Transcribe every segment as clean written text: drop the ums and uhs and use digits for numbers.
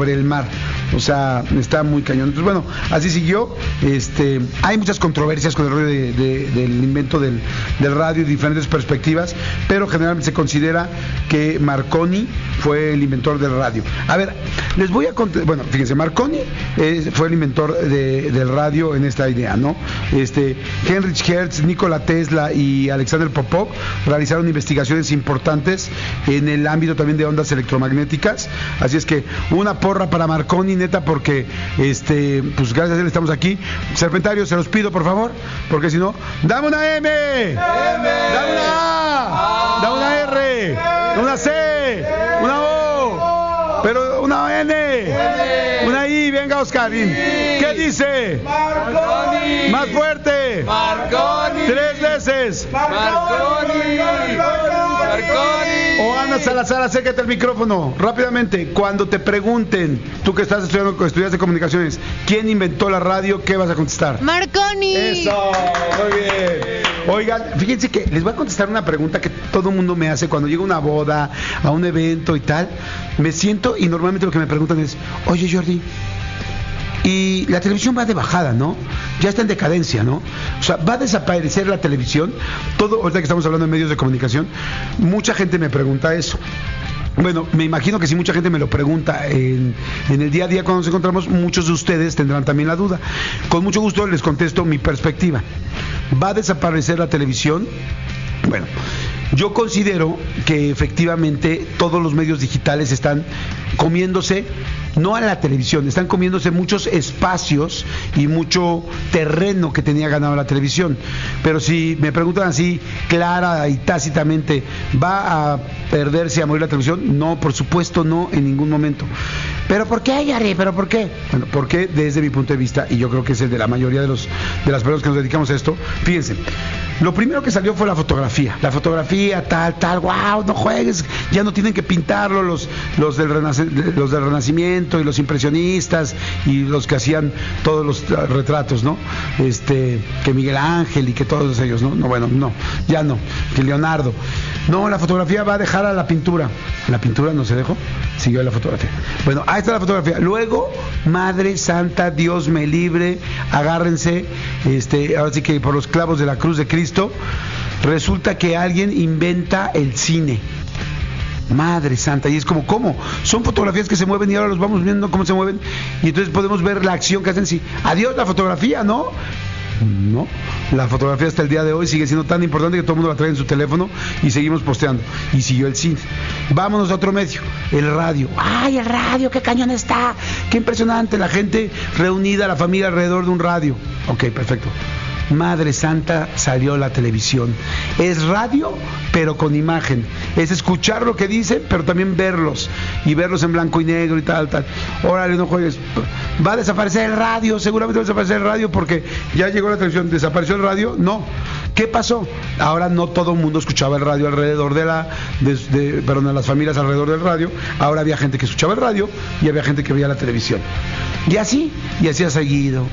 por el mar. O sea, está muy cañón. Entonces, bueno, así siguió. Hay muchas controversias con el rollo del invento del radio y diferentes perspectivas, pero generalmente se considera que Marconi fue el inventor del radio. A ver, les voy a contar. Bueno, fíjense, Marconi fue el inventor del radio en esta idea, ¿no? Heinrich Hertz, Nikola Tesla y Alexander Popov realizaron investigaciones importantes en el ámbito también de ondas electromagnéticas. Así es que una porra para Marconi, neta, porque pues gracias a él estamos aquí. Serpentarios, se los pido por favor, porque si no, dame una M, dame una A, dame una R, una C, una O, pero una N, una I. Venga, Oscarín, ¿qué dice? Marconi. Más fuerte. Marconi. 3 veces. Marconi. Marconi. O Ana Salazar, acércate al micrófono rápidamente. Cuando te pregunten, tú que estás estudiaste comunicaciones, ¿quién inventó la radio? ¿Qué vas a contestar? Marconi. Eso, muy bien. Oigan, fíjense que les voy a contestar una pregunta que todo el mundo me hace cuando llega a una boda, a un evento y tal. Me siento y normalmente lo que me preguntan es: oye, Jordi, y la televisión va de bajada, ¿no? Ya está en decadencia, ¿no? O sea, ¿va a desaparecer la televisión? Todo, ahorita que estamos hablando de medios de comunicación, mucha gente me pregunta eso. Bueno, me imagino que si mucha gente me lo pregunta en el día a día cuando nos encontramos, muchos de ustedes tendrán también la duda. Con mucho gusto les contesto mi perspectiva. ¿Va a desaparecer la televisión? Bueno, yo considero que efectivamente todos los medios digitales están comiéndose, no a la televisión, están comiéndose muchos espacios y mucho terreno que tenía ganado la televisión. Pero si me preguntan así, clara y tácitamente, ¿va a perderse, a morir la televisión? No, por supuesto no, en ningún momento. ¿Pero por qué, Yari? ¿Pero por qué? Bueno, porque desde mi punto de vista, y yo creo que es el de la mayoría de las personas que nos dedicamos a esto, fíjense, lo primero que salió fue la fotografía. La fotografía, tal, wow, no juegues, ya no tienen que pintarlo los del Renacimiento y los impresionistas y los que hacían todos los retratos, ¿no? Que Miguel Ángel y que todos ellos, ¿no? No, bueno, no, ya no, que Leonardo. No, la fotografía va a dejar a la pintura. ¿La pintura no se dejó? Siguió la fotografía. Bueno, ahí está la fotografía. Luego, Madre Santa, Dios me libre, agárrense, ahora sí que por los clavos de la cruz de Cristo, resulta que alguien inventa el cine. Madre Santa, y es como, ¿cómo? Son fotografías que se mueven y ahora los vamos viendo cómo se mueven y entonces podemos ver la acción que hacen. Sí, adiós la fotografía, ¿no? No, la fotografía hasta el día de hoy sigue siendo tan importante que todo el mundo la trae en su teléfono y seguimos posteando. Y siguió el cine. Vámonos a otro medio, el radio. ¡Ay, el radio! ¡Qué cañón está! ¡Qué impresionante! La gente reunida, la familia alrededor de un radio. Ok, perfecto. Madre Santa, salió la televisión. Es radio, pero con imagen. Es escuchar lo que dicen, pero también verlos. Y verlos en blanco y negro y tal. Órale, no juegues. Va a desaparecer el radio, seguramente va a desaparecer el radio porque ya llegó la televisión. ¿Desapareció el radio? No. ¿Qué pasó? Ahora no todo el mundo escuchaba el radio alrededor de las familias alrededor del radio. Ahora había gente que escuchaba el radio y había gente que veía la televisión. Y así ha seguido,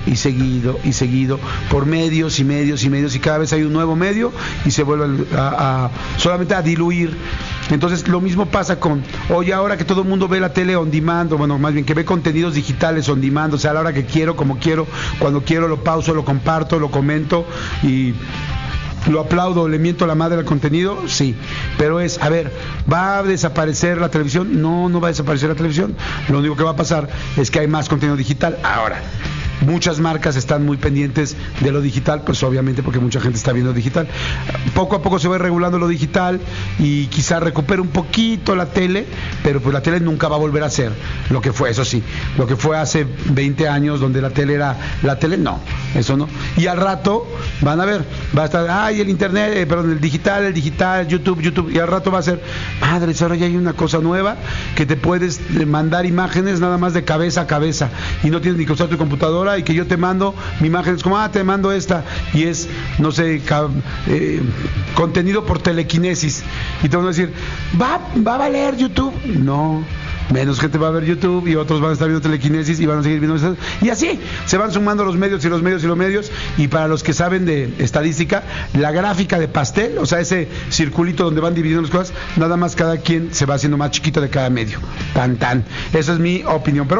por medios y medios y medios, y cada vez hay un nuevo medio y se vuelve solamente a diluir. Entonces lo mismo pasa con, oye, ahora que todo el mundo ve la tele on demand, o bueno, más bien que ve contenidos digitales on demand, o sea, a la hora que quiero, como quiero, cuando quiero, lo pauso, lo comparto, lo comento y lo aplaudo, le miento a la madre al contenido, sí, pero a ver, ¿va a desaparecer la televisión? No, no va a desaparecer la televisión. Lo único que va a pasar es que hay más contenido digital. Ahora, muchas marcas están muy pendientes de lo digital, pues obviamente porque mucha gente está viendo digital. Poco a poco se va regulando lo digital y quizá recupere un poquito la tele, pero pues la tele nunca va a volver a ser lo que fue, eso sí, lo que fue hace 20 años donde la tele era la tele, no, eso no. Y al rato van a ver, va a estar, el internet, el digital, YouTube, y al rato va a ser, madres, ahora ya hay una cosa nueva que te puedes mandar imágenes nada más de cabeza a cabeza y no tienes ni que usar tu computadora y que yo te mando mi imagen, es como, te mando esta y es, no sé, contenido por telequinesis y te van a decir, ¿va a valer YouTube? No, menos gente va a ver YouTube y otros van a estar viendo telequinesis y van a seguir viendo eso. Y así se van sumando los medios y los medios y los medios. Y para los que saben de estadística, la gráfica de pastel, o sea, ese circulito donde van dividiendo las cosas, nada más cada quien se va haciendo más chiquito de cada medio. Tan. Esa es mi opinión. Pero